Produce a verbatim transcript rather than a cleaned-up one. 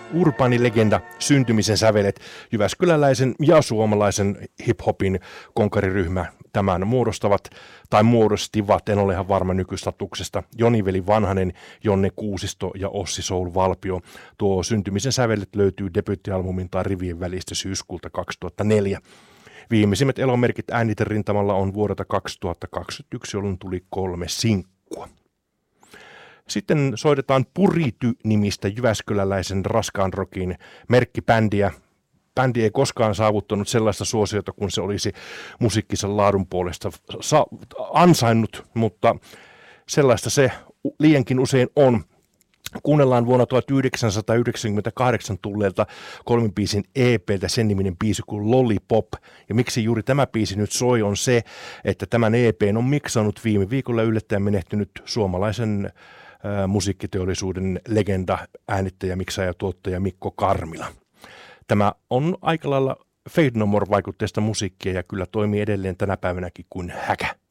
urbaanilegenda, syntymisen sävelet, jyväskyläläisen ja suomalaisen hip-hopin konkariryhmä tämän muodostavat tai muodostivat, en ole ihan varma nykystatuksesta, Joni-veli Vanhanen, Jonne Kuusisto ja Ossi Soul Valpio. Tuo syntymisen sävelet löytyy debuittialbumin tai rivien välistä syyskuulta kaksituhattaneljä. Viimeisimmät elomerkit ääniterintamalla on vuodelta kaksituhattakaksikymmentäyksi, jolloin tuli kolme sinkkua. Sitten soitetaan Purity-nimistä jyväskyläläisen raskaan rockin merkkibändiä. Bändi ei koskaan saavuttanut sellaista suosiota, kun se olisi musiikkinsa laadun puolesta sa- ansainnut, mutta sellaista se liiankin usein on. Kuunnellaan vuonna tuhatyhdeksänsataayhdeksänkymmentäkahdeksan tulleelta kolmen biisin E P:ltä sen niminen biisi kuin Lollipop. Ja miksi juuri tämä biisi nyt soi on se, että tämän E P:n on miksannut viime viikolla yllättäen menehtynyt suomalaisen ää, musiikkiteollisuuden legenda, äänittäjä, miksaaja ja tuottaja Mikko Karmila. Tämä on aika lailla Fade No More -vaikutteista musiikkia ja kyllä toimii edelleen tänä päivänäkin kuin häkä.